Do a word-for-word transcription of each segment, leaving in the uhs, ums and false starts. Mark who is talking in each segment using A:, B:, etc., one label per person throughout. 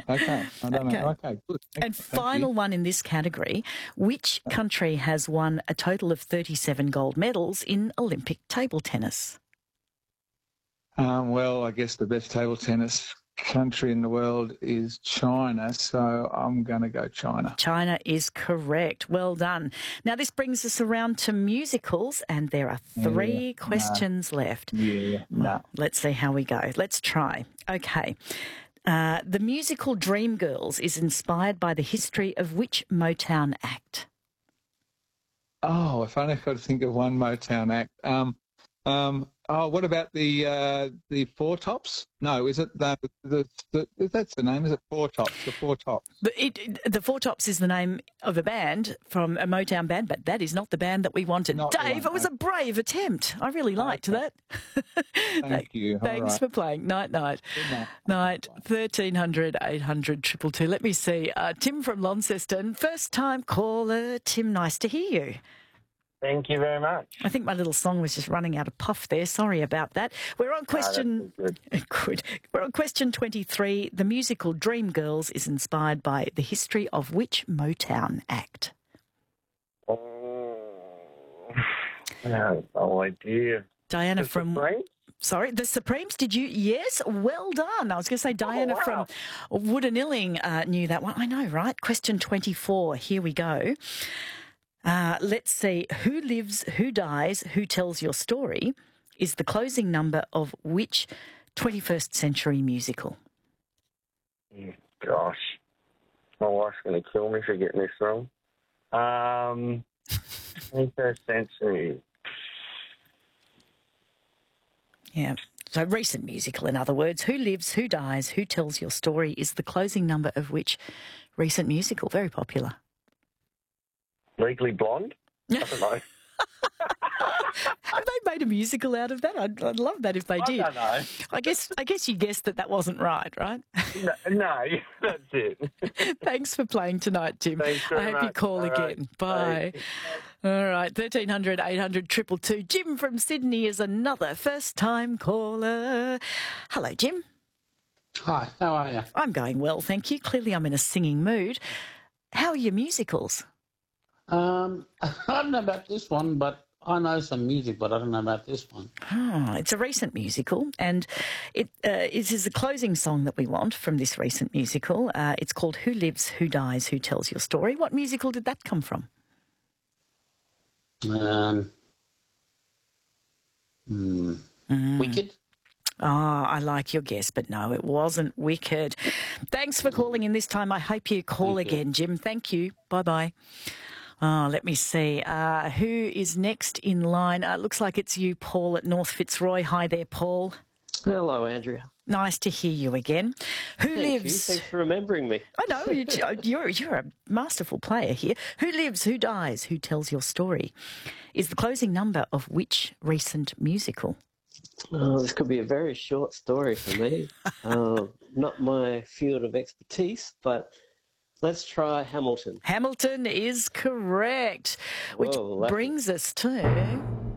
A: Okay, I don't
B: Okay.
A: know. Okay, good. Thank-
B: And
A: thank
B: final
A: you.
B: one in this category, which country has won a total of thirty-seven gold medals in Olympic table tennis?
A: Um, well, I guess the best table tennis country in the world is China, so I'm going to go China.
B: China is correct. Well done. Now, this brings us around to musicals, and there are three
A: Yeah,
B: questions left.
A: Yeah, no.
B: Let's see how we go. Let's try. Okay. Uh, the musical Dreamgirls is inspired by the history of which Motown act?
A: Oh, if only I could think of one Motown act. Um, um, oh, what about the uh, the Four Tops? No, is it the, the, the that's the name? Is it Four Tops? The Four Tops.
B: The, it, the Four Tops is the name of a band from a Motown band, but that is not the band that we wanted.
A: Not the
B: Dave,
A: one,
B: it was
A: no.
B: a brave attempt. I really liked
A: Okay.
B: that.
A: Thank you. All
B: Thanks
A: right.
B: for playing. Night, night.
A: Good night.
B: Night, thirteen hundred, eight hundred, two two two. Let me see. Uh, Tim from Launceston, first time caller. Tim, nice to hear you.
C: Thank you very much.
B: I think my little song was just running out of puff there. Sorry about that. We're on question.
C: Ah, that's
B: Good. We're on question twenty-three. The musical Dreamgirls is inspired by the history of which Motown act?
C: Oh, I have no idea.
B: Diana
C: The
B: from.
C: Supremes?
B: Sorry, the Supremes, did you? Yes, well done. I was going to say Diana
C: wow.
B: from Woodanilling uh, knew that one. I know, right? Question twenty-four. Here we go. Uh, let's see. Who lives, who dies, who tells your story is the closing number of which twenty-first century musical?
C: Oh, gosh. My wife's going to kill me for getting this wrong. Um, twenty-first century.
B: Yeah. So recent musical, in other words. Who lives, who dies, who tells your story is the closing number of which recent musical? Very popular.
C: Legally Blonde? I don't know.
B: Have they made a musical out of that? I'd, I'd love that if they
C: I
B: did.
C: don't know.
B: I guess I guess you guessed that that wasn't right, right?
C: No, no, that's it.
B: Thanks for playing tonight, Tim.
C: Thanks very
B: I hope you
C: much.
B: call
C: All right.
B: again. Bye. All right, thirteen hundred, eight hundred, two two two. Jim from Sydney is another first-time caller. Hello, Jim.
D: Hi, how are you?
B: I'm going well, thank you. Clearly I'm in a singing mood. How are your musicals?
D: Um, I don't know about this one, but I know some music, but I don't know about this one.
B: Oh, it's a recent musical, and it, uh, it is the closing song that we want from this recent musical. Uh, it's called Who Lives, Who Dies, Who Tells Your Story. What musical did that come from?
D: Um, hmm,
B: Mm.
D: Wicked?
B: Oh, I like your guess, but no, it wasn't Wicked. Thanks for calling in this time. I hope you call
D: Thank you.
B: again, Jim. Thank you. Bye-bye. Oh, let me see. Uh, who is next in line? Uh, looks like it's you, Paul, at North Fitzroy. Hi there, Paul.
E: Hello, Andrea.
B: Nice to hear you again. Who
E: Thank you.
B: lives...
E: Thanks for remembering me.
B: I know, you- you're, you're a masterful player here. Who lives, who dies, who tells your story is the closing number of which recent musical?
E: Oh, this could be a very short story for me. uh, not my field of expertise, but let's try Hamilton.
B: Hamilton is correct, which
E: Whoa, lucky.
B: brings us to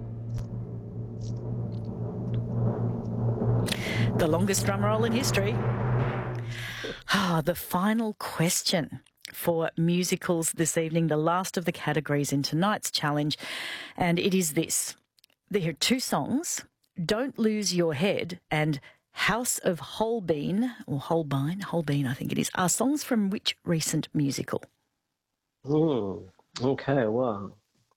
B: the longest drum roll in history. Ah, the final question for musicals this evening, the last of the categories in tonight's challenge, and it is this. There are two songs, Don't Lose Your Head and House of Holbein, or Holbein, Holbein I think it is, are songs from which recent musical?
E: Hmm. Okay, well,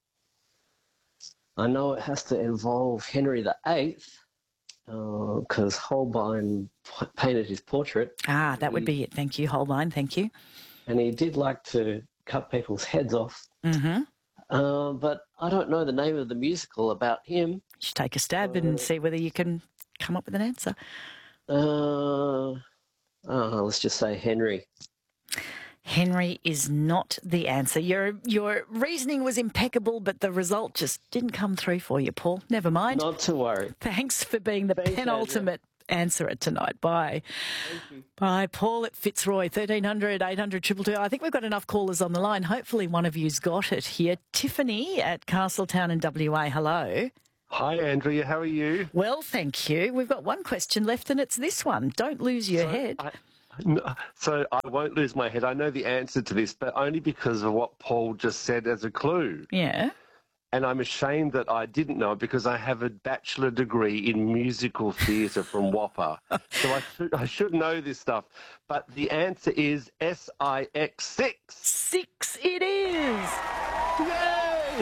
E: I know it has to involve Henry the Eighth, because Holbein p- painted his portrait,
B: Ah, that would be it. Thank you, Holbein. Thank you.
E: and he did like to cut people's heads off.
B: Mm-hmm.
E: Uh, but I don't know the name of the musical about him.
B: Just take a stab and see whether you can come up with an answer.
E: Uh, oh, let's just say Henry.
B: Henry is not the answer. Your your reasoning was impeccable, but the result just didn't come through for you, Paul. Never mind.
E: Not to worry.
B: Thanks for being the
E: Thanks,
B: penultimate answerer tonight. Bye. Bye. Paul at Fitzroy, thirteen hundred, eight hundred, two two two. I think we've got enough callers on the line. Hopefully one of you's got it here. Tiffany at Castletown in W A. Hello.
F: Hi, Andrea. How are you?
B: Well, thank you. We've got one question left, and it's this one. Don't lose your
F: So
B: head.
F: I, No, so I won't lose my head. I know the answer to this, but only because of what Paul just said as a clue.
B: Yeah.
F: And I'm ashamed that I didn't know it because I have a bachelor degree in musical theatre from Whopper. So I should, I should know this stuff. But the answer is S I X six.
B: Six it is.
F: Yay!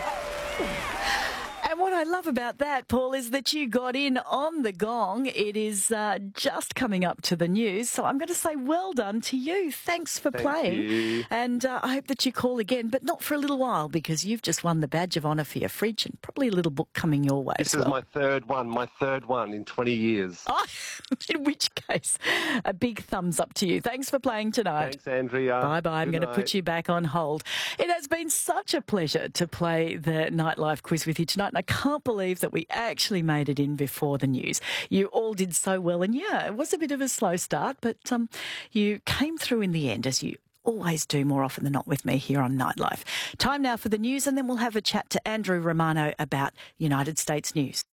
B: And what I love about that, Paul, is that you got in on the gong. It is uh, just coming up to the news. So I'm going to say well done to you. Thanks for
F: Thank
B: playing.
F: you.
B: And uh, I hope that you call again, but not for a little while because you've just won the badge of honour for your fridge and probably a little book coming your way.
F: This
B: as
F: is
B: well.
F: my third one, my third one in twenty years.
B: Oh, in which case, a big thumbs up to you. Thanks for playing tonight.
F: Thanks, Andrea.
B: Bye-bye. I'm
F: Good
B: going to
F: night.
B: put you back on hold. It has been such a pleasure to play the Nightlife quiz with you tonight, and I can't believe that we actually made it in before the news. You all did so well, and yeah, it was a bit of a slow start, but um, you came through in the end, as you always do more often than not with me here on Nightlife. Time now for the news, and then we'll have a chat to Andrew Romano about United States news.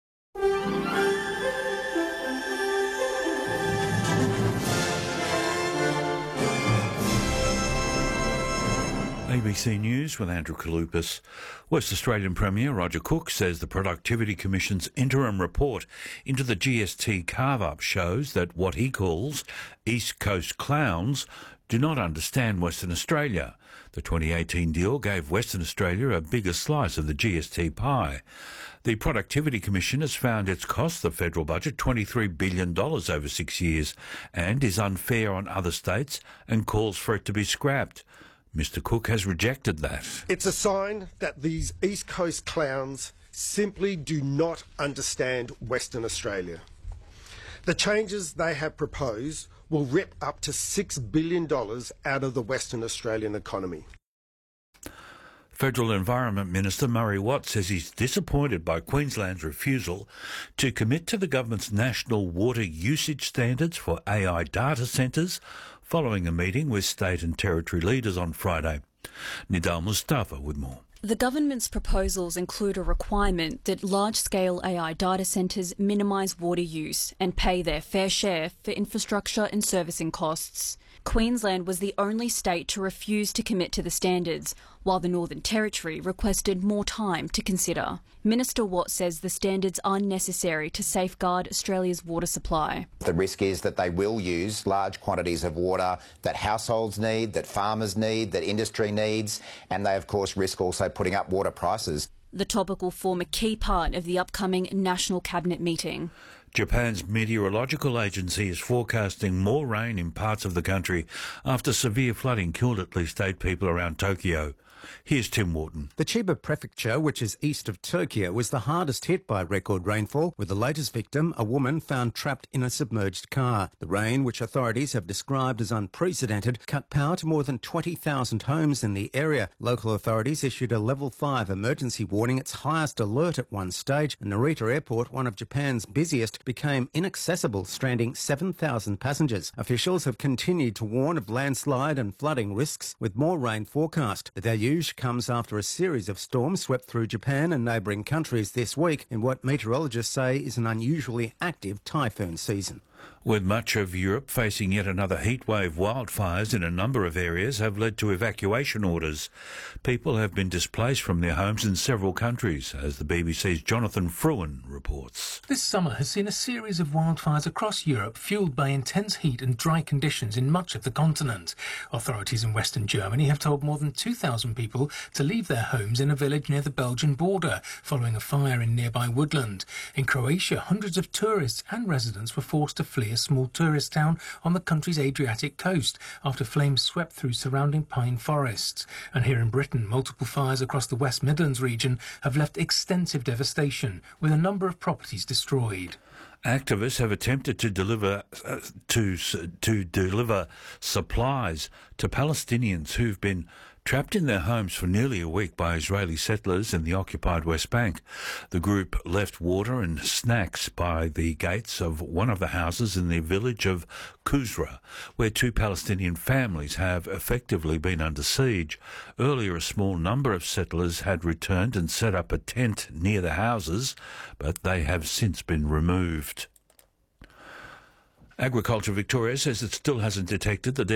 G: A B C News with Andrew Kalupas. West Australian Premier Roger Cook says the Productivity Commission's interim report into the G S T carve-up shows that what he calls East Coast clowns do not understand Western Australia. The twenty eighteen deal gave Western Australia a bigger slice of the G S T pie. The Productivity Commission has found it's cost the federal budget twenty-three billion dollars over six years and is unfair on other states and calls for it to be scrapped. Mister Cook has rejected that.
H: It's a sign that these East Coast clowns simply do not understand Western Australia. The changes they have proposed will rip up to six billion dollars out of the Western Australian economy.
G: Federal Environment Minister Murray Watt says he's disappointed by Queensland's refusal to commit to the government's national water usage standards for A I data centres following a meeting with state and territory leaders on Friday. Nidal Mustafa with more.
I: The government's proposals include a requirement that large-scale A I data centres minimise water use and pay their fair share for infrastructure and servicing costs. Queensland was the only state to refuse to commit to the standards, while the Northern Territory requested more time to consider. Minister Watt says the standards are necessary to safeguard Australia's water supply.
J: The risk is that they will use large quantities of water that households need, that farmers need, that industry needs, and they of course risk also putting up water prices.
I: The topic will form a key part of the upcoming National Cabinet meeting.
G: Japan's meteorological agency is forecasting more rain in parts of the country after severe flooding killed at least eight people around Tokyo. Here's Tim Wharton.
K: The Chiba prefecture, which is east of Tokyo, was the hardest hit by record rainfall, with the latest victim, a woman found trapped in a submerged car. The rain, which authorities have described as unprecedented, cut power to more than twenty thousand homes in the area. Local authorities issued a level five emergency warning, its highest alert at one stage, and Narita Airport, one of Japan's busiest, became inaccessible, stranding seven thousand passengers. Officials have continued to warn of landslide and flooding risks, with more rain forecast. The deluge comes after a series of storms swept through Japan and neighbouring countries this week in what meteorologists say is an unusually active typhoon season.
G: With much of Europe facing yet another heatwave, wildfires in a number of areas have led to evacuation orders. People have been displaced from their homes in several countries, as the B B C's Jonathan Fruin reports.
L: This summer has seen a series of wildfires across Europe fuelled by intense heat and dry conditions in much of the continent. Authorities in Western Germany have told more than two thousand people to leave their homes in a village near the Belgian border following a fire in nearby woodland. In Croatia, hundreds of tourists and residents were forced to flee a small tourist town on the country's Adriatic coast after flames swept through surrounding pine forests. And here in Britain, multiple fires across the West Midlands region have left extensive devastation, with a number of properties destroyed.
G: Activists have attempted to deliver uh, to to deliver supplies to Palestinians who've been trapped in their homes for nearly a week by Israeli settlers in the occupied West Bank. The group left water and snacks by the gates of one of the houses in the village of Kuzra, where two Palestinian families have effectively been under siege. Earlier, a small number of settlers had returned and set up a tent near the houses, but they have since been removed. Agriculture Victoria says it still hasn't detected the